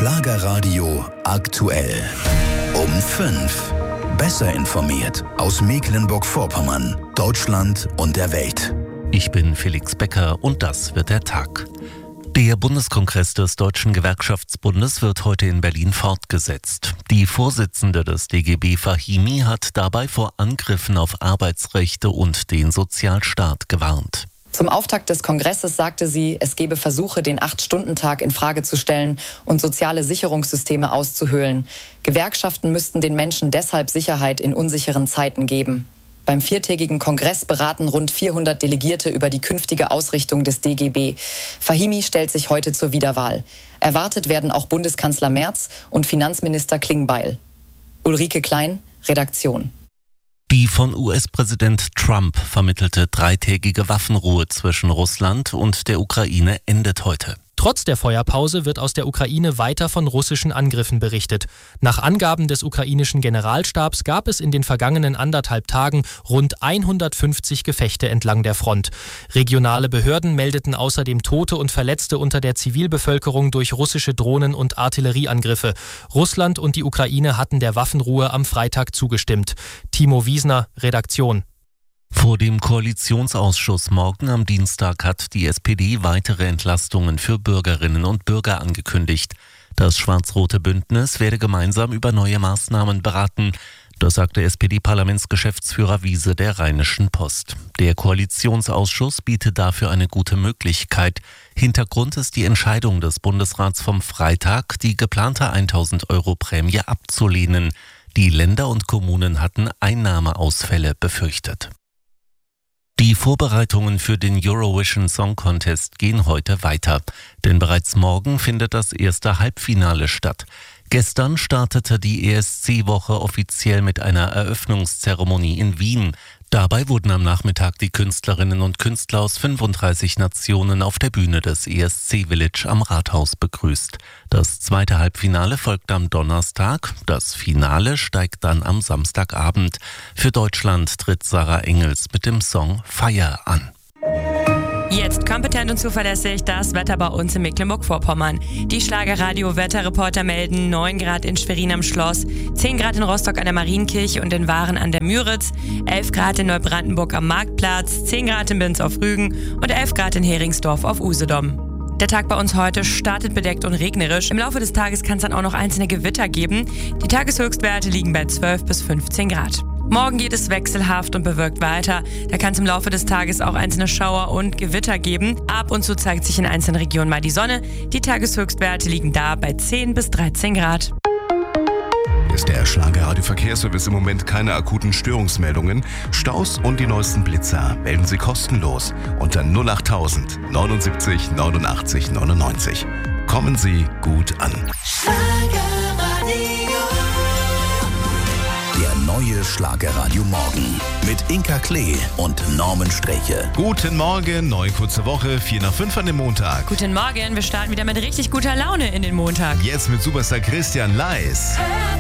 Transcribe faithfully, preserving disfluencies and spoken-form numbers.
Schlagerradio aktuell. Um fünf. Besser informiert aus Mecklenburg-Vorpommern, Deutschland und der Welt. Ich bin Felix Becker und das wird der Tag. Der Bundeskongress des Deutschen Gewerkschaftsbundes wird heute in Berlin fortgesetzt. Die Vorsitzende des D G B, Fahimi, hat dabei vor Angriffen auf Arbeitsrechte und den Sozialstaat gewarnt. Zum Auftakt des Kongresses sagte sie, es gebe Versuche, den Acht-Stunden-Tag in Frage zu stellen und soziale Sicherungssysteme auszuhöhlen. Gewerkschaften müssten den Menschen deshalb Sicherheit in unsicheren Zeiten geben. Beim viertägigen Kongress beraten rund vierhundert Delegierte über die künftige Ausrichtung des D G B. Fahimi stellt sich heute zur Wiederwahl. Erwartet werden auch Bundeskanzler Merz und Finanzminister Klingbeil. Ulrike Klein, Redaktion. Die von U S-Präsident Trump vermittelte dreitägige Waffenruhe zwischen Russland und der Ukraine endet heute. Trotz der Feuerpause wird aus der Ukraine weiter von russischen Angriffen berichtet. Nach Angaben des ukrainischen Generalstabs gab es in den vergangenen anderthalb Tagen rund hundertfünfzig Gefechte entlang der Front. Regionale Behörden meldeten außerdem Tote und Verletzte unter der Zivilbevölkerung durch russische Drohnen- und Artillerieangriffe. Russland und die Ukraine hatten der Waffenruhe am Freitag zugestimmt. Timo Wiesner, Redaktion. Vor dem Koalitionsausschuss morgen am Dienstag hat die S P D weitere Entlastungen für Bürgerinnen und Bürger angekündigt. Das schwarz-rote Bündnis werde gemeinsam über neue Maßnahmen beraten. Das sagte S P D-Parlamentsgeschäftsführer Wiese der Rheinischen Post. Der Koalitionsausschuss bietet dafür eine gute Möglichkeit. Hintergrund ist die Entscheidung des Bundesrats vom Freitag, die geplante tausend Euro Prämie abzulehnen. Die Länder und Kommunen hatten Einnahmeausfälle befürchtet. Die Vorbereitungen für den Eurovision Song Contest gehen heute weiter, denn bereits morgen findet das erste Halbfinale statt. Gestern startete die E S C-Woche offiziell mit einer Eröffnungszeremonie in Wien. Dabei wurden am Nachmittag die Künstlerinnen und Künstler aus fünfunddreißig Nationen auf der Bühne des E S C-Village am Rathaus begrüßt. Das zweite Halbfinale folgt am Donnerstag. Das Finale steigt dann am Samstagabend. Für Deutschland tritt Sarah Engels mit dem Song Fire an. Jetzt kompetent und zuverlässig das Wetter bei uns in Mecklenburg-Vorpommern. Die Schlagerradio-Wetterreporter melden neun Grad in Schwerin am Schloss, zehn Grad in Rostock an der Marienkirche und in Waren an der Müritz, elf Grad in Neubrandenburg am Marktplatz, zehn Grad in Binz auf Rügen und elf Grad in Heringsdorf auf Usedom. Der Tag bei uns heute startet bedeckt und regnerisch. Im Laufe des Tages kann es dann auch noch einzelne Gewitter geben. Die Tageshöchstwerte liegen bei zwölf bis fünfzehn Grad. Morgen geht es wechselhaft und bewölkt weiter. Da kann es im Laufe des Tages auch einzelne Schauer und Gewitter geben. Ab und zu zeigt sich in einzelnen Regionen mal die Sonne. Die Tageshöchstwerte liegen da bei zehn bis dreizehn Grad. Ist der Schlagerradio-Verkehrsservice im Moment keine akuten Störungsmeldungen? Staus und die neuesten Blitzer melden Sie kostenlos unter null acht tausend neunundsiebzig neunundachtzig neunundneunzig. Kommen Sie gut an. Der neue Schlagerradio Morgen mit Inka Klee und Norman Streche. Guten Morgen, neue kurze Woche, vier nach fünf an dem Montag. Guten Morgen, wir starten wieder mit richtig guter Laune in den Montag. Jetzt mit Superstar Christian Leis.